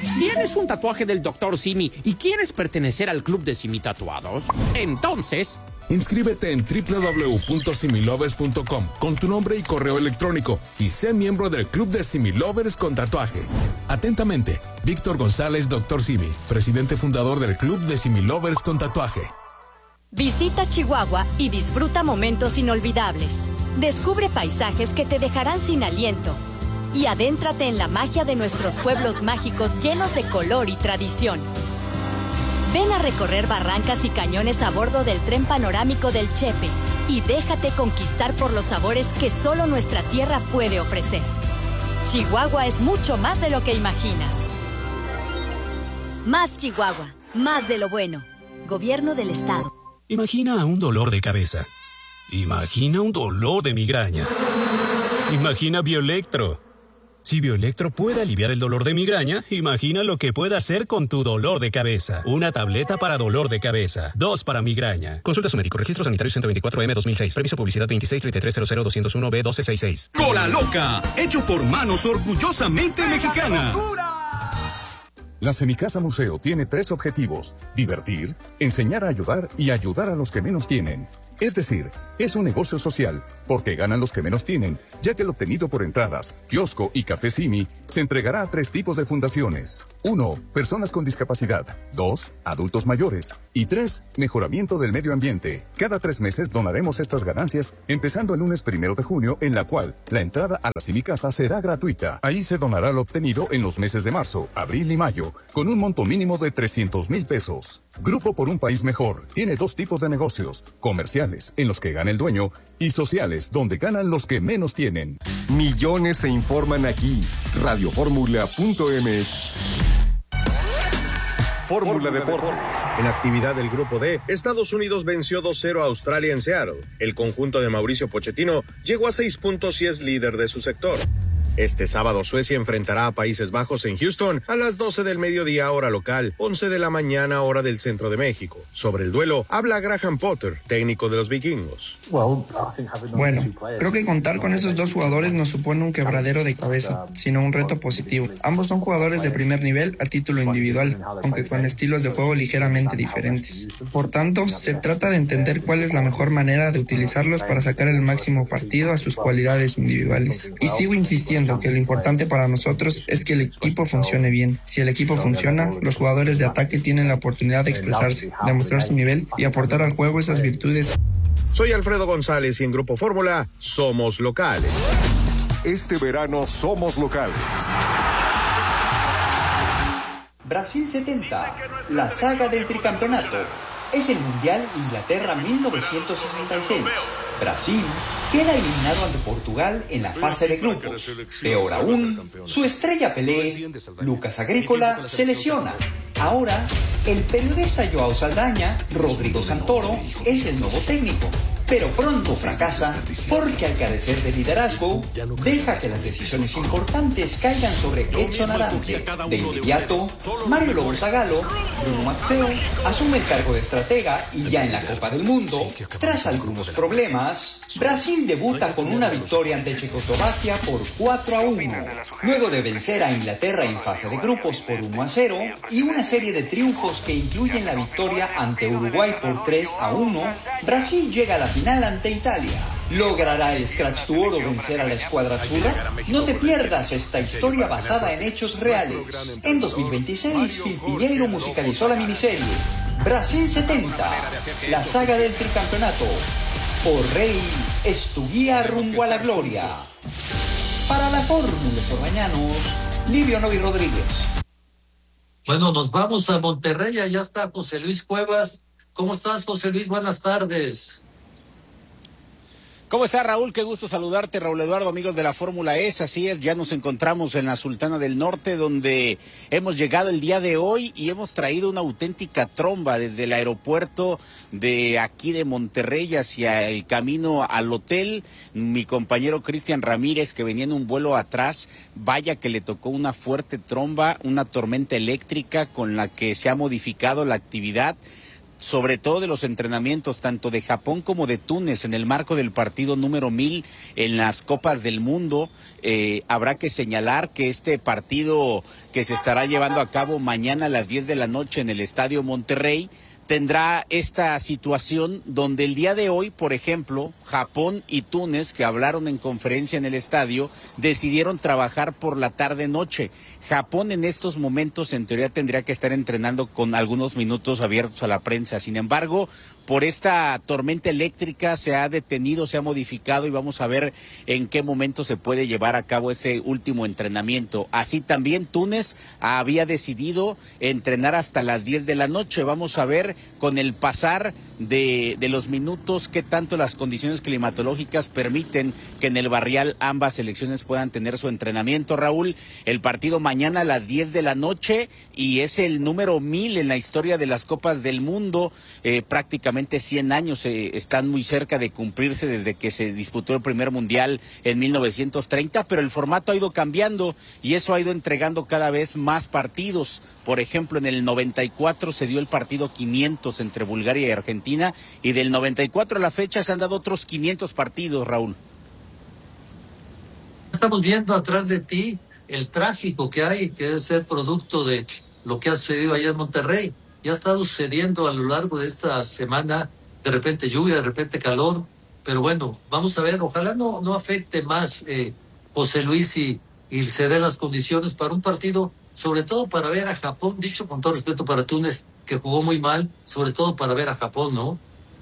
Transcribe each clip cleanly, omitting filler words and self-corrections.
¿Tienes un tatuaje del Dr. Simi y quieres pertenecer al club de Simi Tatuados? Entonces, inscríbete en www.similovers.com con tu nombre y correo electrónico y sé miembro del club de Similovers con tatuaje. Atentamente, Víctor González, Dr. Simi, presidente fundador del club de Similovers con tatuaje. Visita Chihuahua y disfruta momentos inolvidables. Descubre paisajes que te dejarán sin aliento. Y adéntrate en la magia de nuestros pueblos mágicos llenos de color y tradición. Ven a recorrer barrancas y cañones a bordo del tren panorámico del Chepe y déjate conquistar por los sabores que solo nuestra tierra puede ofrecer. Chihuahua es mucho más de lo que imaginas. Más Chihuahua, más de lo bueno. Gobierno del Estado. Imagina un dolor de cabeza. Imagina un dolor de migraña. Imagina Bioelectro. Si Bioelectro puede aliviar el dolor de migraña, imagina lo que puede hacer con tu dolor de cabeza. Una tableta para dolor de cabeza. 2 para migraña. Consulta a su médico. Registro sanitario 124M 2006. Previso publicidad 2633000201B1266. Cola Loca. Hecho por manos orgullosamente mexicanas. La Semicasa Museo tiene 3 objetivos: divertir, enseñar a ayudar y ayudar a los que menos tienen. Es decir, es un negocio social, porque ganan los que menos tienen, ya que el obtenido por entradas, kiosco y café Simi se entregará a 3 tipos de fundaciones. 1. Personas con discapacidad. 2. Adultos mayores. Y 3. Mejoramiento del medio ambiente. Cada 3 meses donaremos estas ganancias, empezando el lunes 1 de junio, en la cual la entrada a la Semicasa será gratuita. Ahí se donará lo obtenido en los meses de marzo, abril y mayo, con un monto mínimo de 300,000 pesos. Grupo por un país mejor tiene 2 tipos de negocios: comerciales, en los que gana el dueño, y sociales, donde ganan los que menos tienen. Millones se informan aquí. Radioformula.mx. Fórmula Deportes. En actividad del Grupo D, Estados Unidos venció 2-0 a Australia en Seattle. El conjunto de Mauricio Pochettino llegó a 6 puntos y es líder de su sector. Este sábado Suecia enfrentará a Países Bajos en Houston a las 12 del mediodía hora local, 11 de la mañana hora del centro de México. Sobre el duelo habla Graham Potter, técnico de los vikingos. Bueno, creo que contar con esos 2 jugadores no supone un quebradero de cabeza, sino un reto positivo. Ambos son jugadores de primer nivel a título individual, aunque con estilos de juego ligeramente diferentes. Por tanto, se trata de entender cuál es la mejor manera de utilizarlos para sacar el máximo partido a sus cualidades individuales. Y sigo insistiendo que lo importante para nosotros es que el equipo funcione bien. Si el equipo funciona, los jugadores de ataque tienen la oportunidad de expresarse, demostrar su nivel y aportar al juego esas virtudes. Soy Alfredo González y en Grupo Fórmula somos locales. Este verano somos locales. Brasil 70, la saga del tricampeonato. Es el Mundial Inglaterra 1966. Brasil queda eliminado ante Portugal en la fase de grupos. Peor aún, su estrella Pelé, Lucas Agrícola, se lesiona. Ahora, el periodista Joao Saldaña, Rodrigo Santoro, es el nuevo técnico. Pero pronto fracasa porque al carecer de liderazgo, deja que las decisiones importantes caigan sobre Edson Arantes. De inmediato, Mario Lobo Zagallo, Bruno Mazzeo, asume el cargo de estratega y ya en la Copa del Mundo, tras algunos problemas, Brasil debuta con una victoria ante Checoslovaquia por 4-1. Luego de vencer a Inglaterra en fase de grupos por 1-0 y una serie de triunfos que incluyen la victoria ante Uruguay por 3-1, Brasil llega a la final ante Italia. ¿Logrará el Scratch tu Oro vencer a la escuadra azurra? No te pierdas esta historia basada en hechos reales. En 2026, Phil Pinheiro musicalizó la miniserie Brasil 70, la saga del tricampeonato. Por Rey es tu guía rumbo a la gloria. Para la Fórmula Sorbañanos, Livio Novi Rodríguez. Bueno, nos vamos a Monterrey, allá está José Luis Cuevas. ¿Cómo estás, José Luis? Buenas tardes. ¿Cómo está, Raúl? Qué gusto saludarte, Raúl Eduardo, amigos de la Fórmula E. Así es, ya nos encontramos en la Sultana del Norte, donde hemos llegado el día de hoy y hemos traído una auténtica tromba desde el aeropuerto de aquí de Monterrey hacia el camino al hotel. Mi compañero Cristian Ramírez, que venía en un vuelo atrás, vaya que le tocó una fuerte tromba, una tormenta eléctrica con la que se ha modificado la actividad. sobre todo de los entrenamientos tanto de Japón como de Túnez en el marco del partido número 1000 en las Copas del Mundo. Habrá que señalar que este partido que se estará llevando a cabo mañana a las 10 de la noche en el Estadio Monterrey tendrá esta situación donde el día de hoy, por ejemplo, Japón y Túnez, que hablaron en conferencia en el estadio, decidieron trabajar por la tarde-noche. Japón en estos momentos, en teoría, tendría que estar entrenando con algunos minutos abiertos a la prensa. Sin embargo, por esta tormenta eléctrica se ha detenido, se ha modificado y vamos a ver en qué momento se puede llevar a cabo ese último entrenamiento. Así también Túnez había decidido entrenar hasta las 10 de la noche. Vamos a ver con el pasar de los minutos qué tanto las condiciones climatológicas permiten que en el Barrial ambas selecciones puedan tener su entrenamiento. Raúl, el partido mañana a las 10 de la noche y es el número 1000 en la historia de las Copas del Mundo. Prácticamente 100 años están muy cerca de cumplirse desde que se disputó el primer mundial en 1930, pero el formato ha ido cambiando y eso ha ido entregando cada vez más partidos. Por ejemplo, en el 94 se dio el partido 500 entre Bulgaria y Argentina, y del 94 a la fecha se han dado otros 500 partidos, Raúl. Estamos viendo atrás de ti el tráfico que hay, que debe ser producto de lo que ha sucedido allá en Monterrey. Ya ha estado sucediendo a lo largo de esta semana, de repente lluvia, de repente calor, pero bueno, vamos a ver, ojalá no afecte más, José Luis, y se den las condiciones para un partido, sobre todo para ver a Japón, dicho con todo respeto para Túnez, que jugó muy mal, sobre todo para ver a Japón, ¿no?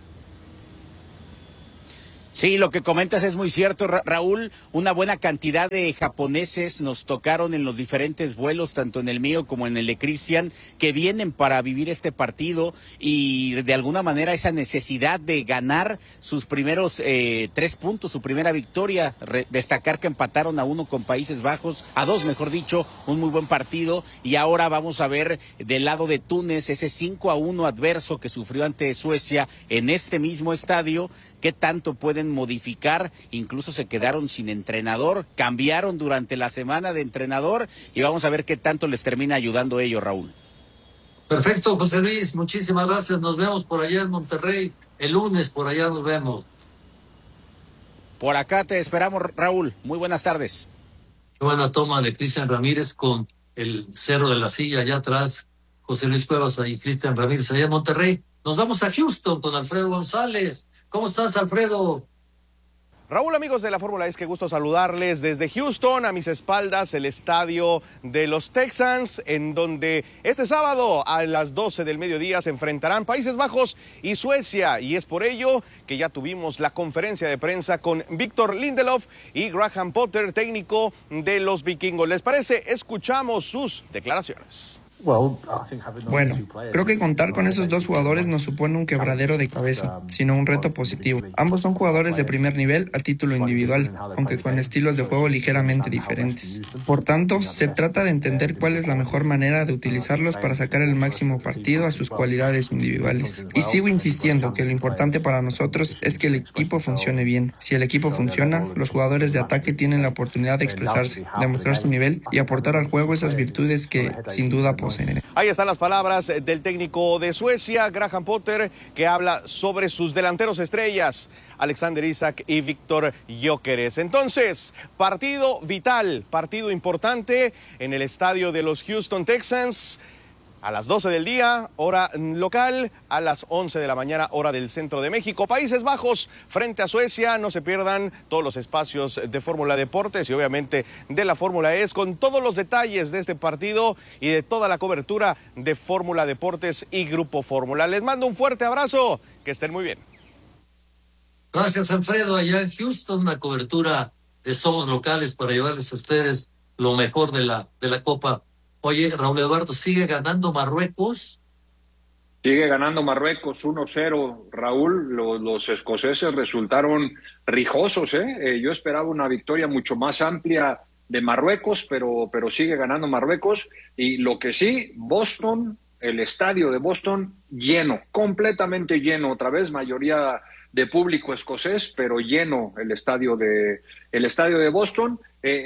Sí, lo que comentas es muy cierto, Raúl. Una buena cantidad de japoneses nos tocaron en los diferentes vuelos, tanto en el mío como en el de Cristian, que vienen para vivir este partido y de alguna manera esa necesidad de ganar sus primeros 3 puntos, su primera victoria. Destacar que empataron a 1 con Países Bajos, a 2 mejor dicho, un muy buen partido. Y ahora vamos a ver del lado de Túnez ese 5-1 adverso que sufrió ante Suecia en este mismo estadio. ¿Qué tanto pueden modificar? Incluso se quedaron sin entrenador, cambiaron durante la semana de entrenador y vamos a ver qué tanto les termina ayudando ellos, Raúl. Perfecto, José Luis, muchísimas gracias. Nos vemos por allá en Monterrey. El lunes por allá nos vemos. Por acá te esperamos, Raúl. Muy buenas tardes. Qué buena toma de Cristian Ramírez con el Cerro de la Silla allá atrás. José Luis Cuevas y Cristian Ramírez allá en Monterrey. Nos vamos a Houston con Alfredo González. ¿Cómo estás, Alfredo? Raúl, amigos de la Fórmula E, qué gusto saludarles desde Houston. A mis espaldas el estadio de los Texans, en donde este sábado a las 12 del mediodía se enfrentarán Países Bajos y Suecia. Y es por ello que ya tuvimos la conferencia de prensa con Victor Lindelof y Graham Potter, técnico de los vikingos. ¿Les parece? Escuchamos sus declaraciones. Bueno, creo que contar con esos dos jugadores no supone un quebradero de cabeza, sino un reto positivo. Ambos son jugadores de primer nivel a título individual, aunque con estilos de juego ligeramente diferentes. Por tanto, se trata de entender cuál es la mejor manera de utilizarlos para sacar el máximo partido a sus cualidades individuales. Y sigo insistiendo que lo importante para nosotros es que el equipo funcione bien. Si el equipo funciona, los jugadores de ataque tienen la oportunidad de expresarse, demostrar su nivel y aportar al juego esas virtudes que, sin duda, poseen. Ahí están las palabras del técnico de Suecia, Graham Potter, que habla sobre sus delanteros estrellas, Alexander Isak y Víctor Gyökeres. Entonces, partido vital, partido importante en el estadio de los Houston Texans. A las 12 del día, hora local, a las 11 de la mañana, hora del centro de México. Países Bajos frente a Suecia. No se pierdan todos los espacios de Fórmula Deportes y obviamente de la Fórmula E con todos los detalles de este partido y de toda la cobertura de Fórmula Deportes y Grupo Fórmula. Les mando un fuerte abrazo. Que estén muy bien. Gracias, Alfredo. Allá en Houston, una cobertura de Somos Locales para llevarles a ustedes lo mejor de la Copa. Oye, Raúl Eduardo, ¿sigue ganando Marruecos? Sigue ganando Marruecos 1-0, Raúl. Los escoceses resultaron rijosos, ¿eh? Yo esperaba una victoria mucho más amplia de Marruecos, pero sigue ganando Marruecos. Y lo que sí, Boston, el estadio de Boston lleno, completamente lleno, otra vez mayoría de público escocés, pero lleno el estadio de Boston.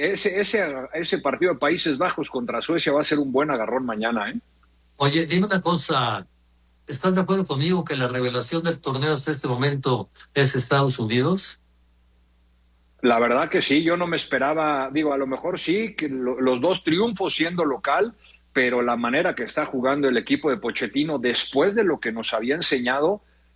Ese partido de Países Bajos contra Suecia va a ser un buen agarrón mañana, ¿eh? Oye, dime una cosa, ¿estás de acuerdo conmigo que la revelación del torneo hasta este momento es Estados Unidos? La verdad que sí, yo no me esperaba, digo, a lo mejor sí, que los dos triunfos siendo local, pero la manera que está jugando el equipo de Pochettino después de lo que nos había enseñado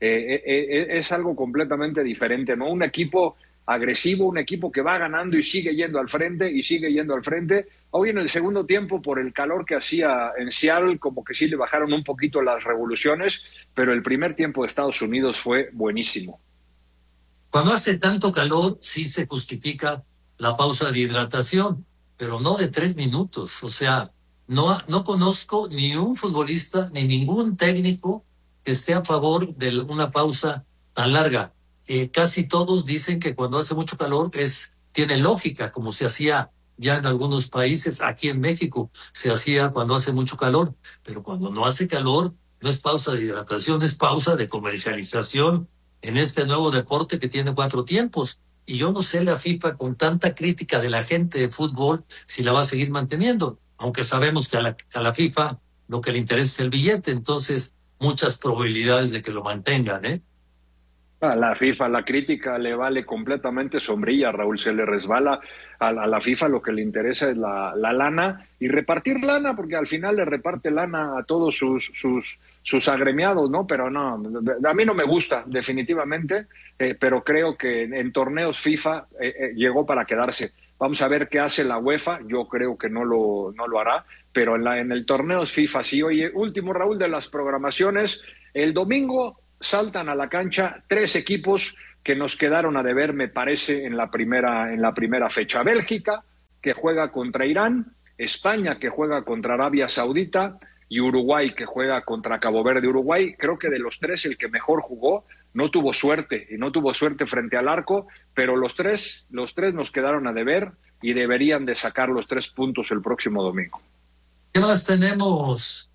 es algo completamente diferente, ¿no? Un equipo agresivo, un equipo que va ganando y sigue yendo al frente y sigue yendo al frente. Hoy en el segundo tiempo, por el calor que hacía en Seattle, como que sí le bajaron un poquito las revoluciones, pero el primer tiempo de Estados Unidos fue buenísimo. Cuando hace tanto calor, sí se justifica la pausa de hidratación, pero no de 3 minutos. O sea, no conozco ni un futbolista ni ningún técnico que esté a favor de una pausa tan larga. Casi todos dicen que cuando hace mucho calor tiene lógica, como se hacía ya en algunos países. Aquí en México se hacía cuando hace mucho calor, pero cuando no hace calor no es pausa de hidratación, es pausa de comercialización en este nuevo deporte que tiene 4 tiempos. Y yo no sé la FIFA, con tanta crítica de la gente de fútbol, si la va a seguir manteniendo, aunque sabemos que a la FIFA lo que le interesa es el billete, entonces muchas probabilidades de que lo mantengan, ¿eh? A la FIFA la crítica le vale completamente sombrilla, Raúl, se le resbala a la FIFA, lo que le interesa es la lana y repartir lana, porque al final le reparte lana a todos sus agremiados, ¿no? Pero no, a mí no me gusta definitivamente, pero creo que en torneos FIFA llegó para quedarse. Vamos a ver qué hace la UEFA, yo creo que no lo hará, pero en el torneo FIFA sí. Oye, último, Raúl, de las programaciones, el domingo saltan a la cancha 3 equipos que nos quedaron a deber, me parece, en la primera fecha. Bélgica, que juega contra Irán, España, que juega contra Arabia Saudita, y Uruguay, que juega contra Cabo Verde. Uruguay, creo que de los 3 el que mejor jugó, no tuvo suerte frente al arco, pero los tres nos quedaron a deber y deberían de sacar los 3 puntos el próximo domingo. ¿Qué más tenemos?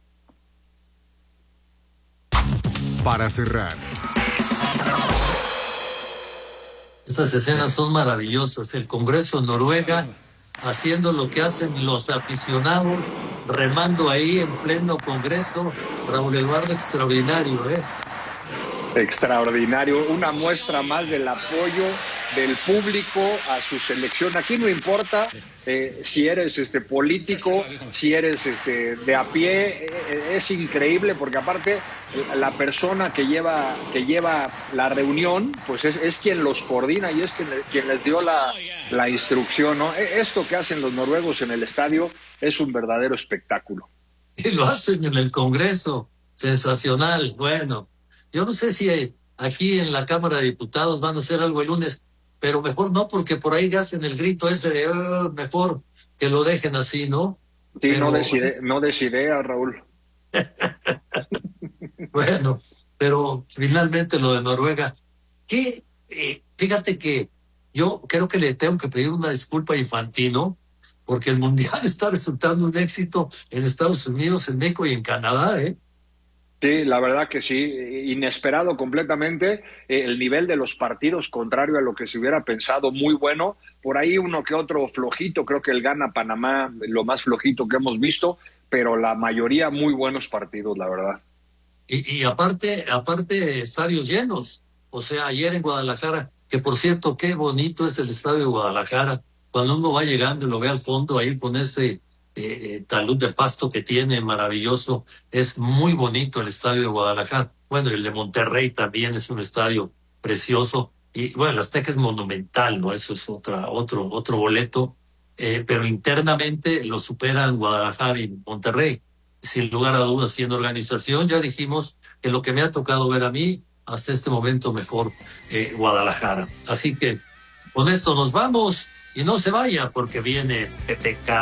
Para cerrar, Estas escenas son maravillosas. El Congreso de Noruega haciendo lo que hacen los aficionados, remando ahí en pleno Congreso. Raúl Eduardo, extraordinario, ¿eh? Extraordinario, una muestra más del apoyo del público a su selección. Aquí no importa si eres político, si eres de a pie, es increíble porque aparte la persona que lleva la reunión, pues es quien los coordina y es quien les dio la instrucción, ¿no? Esto que hacen los noruegos en el estadio es un verdadero espectáculo. Y lo hacen en el Congreso, sensacional. Bueno, yo no sé si aquí en la Cámara de Diputados van a hacer algo el lunes, pero mejor no, porque por ahí hacen el grito ese de mejor que lo dejen así, ¿no? Sí, pero, no des idea, Raúl. Bueno, pero finalmente lo de Noruega, fíjate que yo creo que le tengo que pedir una disculpa a Infantino, porque el Mundial está resultando un éxito en Estados Unidos, en México y en Canadá, ¿eh? Sí, la verdad que sí, inesperado completamente, el nivel de los partidos contrario a lo que se hubiera pensado, muy bueno, por ahí uno que otro flojito, creo que el Ghana-Panamá, lo más flojito que hemos visto, pero la mayoría muy buenos partidos, la verdad. Y aparte estadios llenos, o sea, ayer en Guadalajara, que por cierto, qué bonito es el estadio de Guadalajara, cuando uno va llegando y lo ve al fondo ahí con ese talud de pasto que tiene, maravilloso, es muy bonito el estadio de Guadalajara. Bueno, el de Monterrey también es un estadio precioso, y bueno, el Azteca es monumental, ¿no? Eso es otro boleto, pero internamente lo superan Guadalajara y Monterrey, sin lugar a dudas, y en organización ya dijimos que lo que me ha tocado ver a mí, hasta este momento mejor Guadalajara. Así que con esto nos vamos, y no se vaya porque viene PPK.